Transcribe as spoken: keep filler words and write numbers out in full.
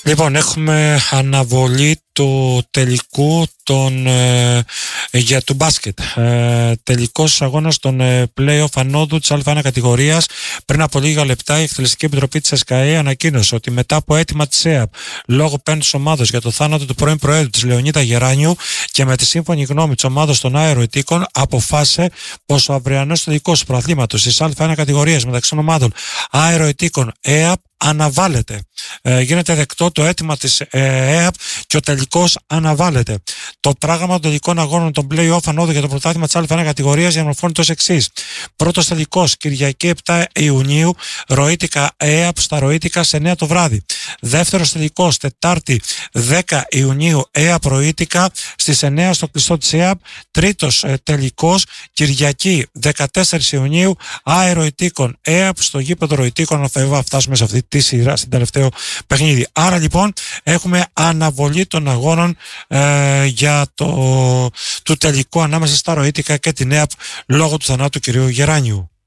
Λοιπόν, έχουμε αναβολή του τελικού των, ε, για του μπάσκετ. Ε, τελικός αγώνας των ε, play-off ανόδου της Α ένα κατηγορίας. Πριν από λίγα λεπτά η Εκτελεστική Επιτροπή της ΕΣΚΑΕ ανακοίνωσε ότι μετά από αίτημα της ΕΑΠ λόγω πέμπτης ομάδος για το θάνατο του πρώην Προέδρου της Λεωνίδα Γεράνιου και με τη σύμφωνη γνώμη της ομάδας των αεροητίκων, αποφάσισε πως ο αυριανός τελικός του πρωταθλήματος της Α ένα κατηγορίας μεταξύ των ομάδων αεροητίκων ΕΑΠ αναβάλλεται. Ε, γίνεται δεκτό το αίτημα της ε, ΕΑΠ και ο τελικός αναβάλλεται. Το πρόγραμμα των τελικών αγώνων των play-off ανόδου για το πρωτάθλημα της Α ένα κατηγορίας διαμορφώνεται ως εξής. Πρώτος τελικός Κυριακή επτά Ιουνίου, Ροήτικα ΕΑΠ στα Ροήτικα σε εννιά το βράδυ. Δεύτερος τελικός Τετάρτη δέκα Ιουνίου ΕΑΠ Ροήτικα στις εννιά στο κλειστό της ΕΑΠ. Τρίτος ε, τελικός Κυριακή δεκατέσσερις Ιουνίου Αεροητίκων ΕΑΠ στο γήπεδο Ροητίκων. Αν θα φτάσουμε σε αυτή τη σειρά στην τελευταίο παιχνίδι. Άρα λοιπόν έχουμε αναβολή των αγώνων ε, για το του τελικού ανάμεσα στα Ροήτικα και την ΕΑΠ λόγω του θανάτου του κυρίου Γεράνιου.